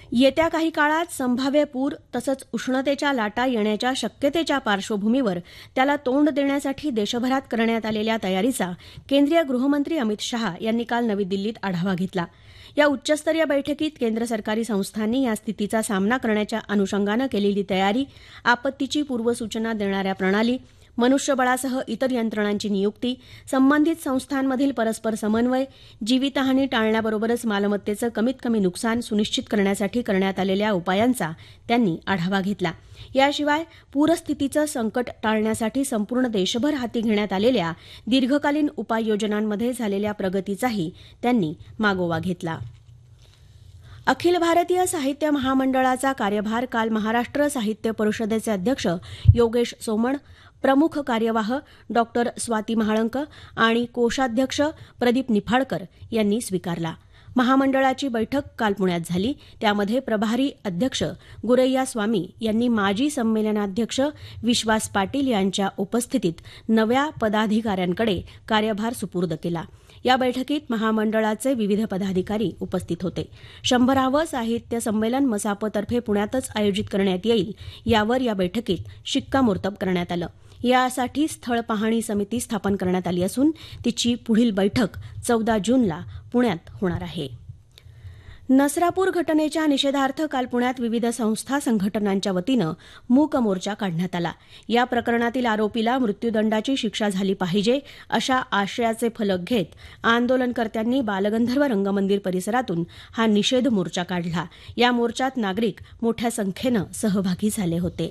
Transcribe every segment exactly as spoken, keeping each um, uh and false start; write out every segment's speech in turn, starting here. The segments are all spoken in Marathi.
येत्या काही काळात संभाव्य पूर तसंच उष्णतेच्या लाटा येण्याच्या शक्यतेच्या पार्श्वभूमीवर त्याला तोंड देण्यासाठी देशभरात करण्यात आलेल्या तयारीचा केंद्रीय गृहमंत्री अमित शहा यांनी काल नवी दिल्लीत आढावा घेतला. या उच्चस्तरीय बैठकीत केंद्र सरकारी संस्थांनी या स्थितीचा सामना करण्याच्या अनुषंगानं केलेली तयारी, आपत्तीची पूर्वसूचना देणाऱ्या प्रणाली, मनुष्यबळासह इतर यंत्रणांची नियुक्ती, संबंधित संस्थांमधील परस्पर समन्वय, जीवितहानी टाळण्याबरोबरच मालमत्तेचं कमीत कमी नुकसान सुनिश्चित करण्यासाठी करण्यात आलेल्या उपायांचा त्यांनी आढावा घेतला. याशिवाय पूरस्थितीचं संकट टाळण्यासाठी संपूर्ण देशभर हाती घेण्यात आलेल्या दीर्घकालीन उपाययोजनांमध्ये झालेल्या प्रगतीचाही त्यांनी मागोवा घेतला. अखिल भारतीय साहित्य महामंडळाचा कार्यभार काल महाराष्ट्र साहित्य परिषदेचे अध्यक्ष योगेश सोमण, प्रमुख कार्यवाह डॉक्टर स्वाती महाळंक आणि कोषाध्यक्ष प्रदीप निफाडकर यांनी स्वीकारला. महामंडळाची बैठक काल पुण्यात झाली. त्यामध्ये प्रभारी अध्यक्ष गुरैया स्वामी यांनी माजी संमेलनाध्यक्ष विश्वास पाटील यांच्या उपस्थितीत नव्या पदाधिकाऱ्यांकडे कार्यभार सुपूर्द केला. या बैठकीत महामंडळाचे विविध पदाधिकारी उपस्थित होते. शंभरावं साहित्य संमेलन मसापतर्फे पुण्यातच आयोजित करण्यात येईल यावर या बैठकीत शिक्कामोर्तब करण्यात आलं. यासाठी स्थळ पाहणी समिती स्थापन करण्यात आली असून तिची पुढील बैठक चौदा जूनला पुण्यात होणार आहे. नसरापूर घटनेच्या निषेधार्थ काल पुण्यात विविध संस्था संघटनांच्या वतीनं मूक मोर्चा काढण्यात आला. या प्रकरणातील आरोपीला मृत्यूदंडाची शिक्षा झाली पाहिजे अशा आशयाचे फलक घेत आंदोलनकर्त्यांनी बालगंधर्व रंगमंदिर परिसरातून हा निषेध मोर्चा काढला. या मोर्चात नागरिक मोठ्या संख्येनं सहभागी झाले होते.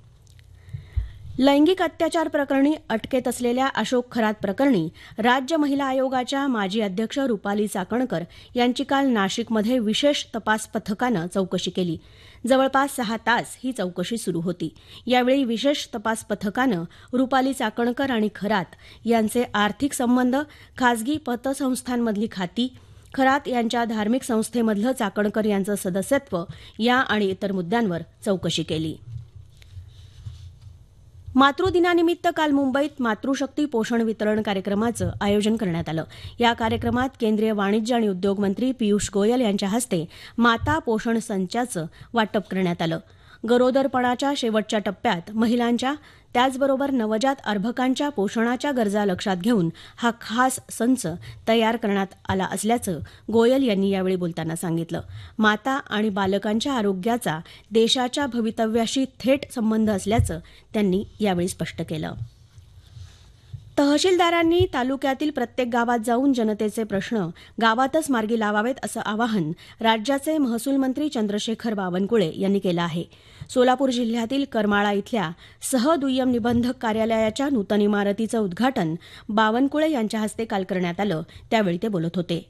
लैंगिक अत्याचार प्रकरणी अटकेत असलेल्या अशोक खरात प्रकरणी राज्य महिला आयोगाच्या माजी अध्यक्ष रुपाली चाकणकर यांची काल नाशिकमध्ये विशेष तपास पथकानं चौकशी केली. जवळपास सहा तास ही चौकशी सुरू होती. यावेळी विशेष तपास पथकानं रुपाली चाकणकर आणि खरात यांचे आर्थिक संबंध, खासगी पतसंस्थांमधली खाती, खरात यांच्या धार्मिक संस्थेमधलं चाकणकर यांचं सदस्यत्व या आणि इतर मुद्द्यांवर चौकशी केली. मातृदिनानिमित्त काल मुंबईत मातृशक्ती पोषण वितरण कार्यक्रमाचं आयोजन करण्यात आलं. या कार्यक्रमात केंद्रीय वाणिज्य आणि उद्योग मंत्री पियुष गोयल यांच्या हस्ते माता पोषण संचाचं वाटप करण्यात आलं. गरोदरपणाच्या शेवटच्या टप्प्यात महिलांच्या त्याचबरोबर नवजात अर्भकांच्या पोषणाच्या गरजा लक्षात घेऊन हा खास संच तयार करण्यात आला असल्याचं गोयल यांनी यावेळी बोलताना सांगितलं. माता आणि बालकांच्या आरोग्याचा देशाच्या भवितव्याशी थेट संबंध असल्याचं त्यांनी यावेळी स्पष्ट केलं. तहसीलदारांनी तालुक्यातील प्रत्येक गावात जाऊन जनतेचे प्रश्न गावातच मार्गी लावावेत असं आवाहन राज्याचे महसूल मंत्री चंद्रशेखर बावनकुळे यांनी केलं आहे. सोलापूर जिल्ह्यातील करमाळा इथल्या सहदुय्यम निबंधक कार्यालयाच्या नूतन इमारतीचं उद्घाटन बावनकुळे यांच्या हस्ते काल करण्यात आलं. त्यावेळी ते बोलत होते.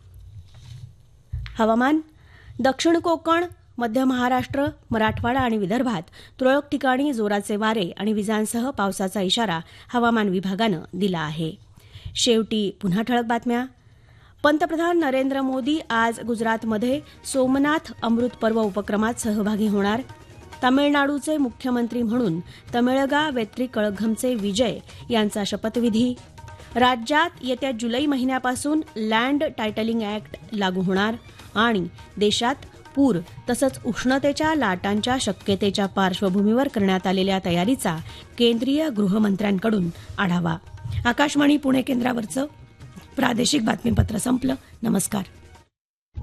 हवामान. दक्षिण कोकण, मध्य महाराष्ट्र, मराठवाडा आणि विदर्भात तुरळक ठिकाणी जोराचे वारे आणि विजांसह पावसाचा इशारा हवामान विभागानं दिला आहे. शेवटी पुन्हा ठळक बातम्या. पंतप्रधान नरेंद्र मोदी आज गुजरातमध्ये सोमनाथ अमृत पर्व उपक्रमात सहभागी होणार. तामिळनाडूचे मुख्यमंत्री म्हणून तमिळगा वेत्री कळघमचे विजय यांचा शपथविधी. राज्यात येत्या जुलै महिन्यापासून लँड टायटलिंग ऍक्ट लागू होणार. आणि देशात पूर तसंच उष्णतेच्या लाटांच्या शक्यतेच्या पार्श्वभूमीवर करण्यात आलेल्या तयारीचा केंद्रीय गृहमंत्र्यांकडून आढावा. आकाशवाणी पुणे केंद्रावरचं प्रादेशिक बातमीपत्र संपलं. नमस्कार.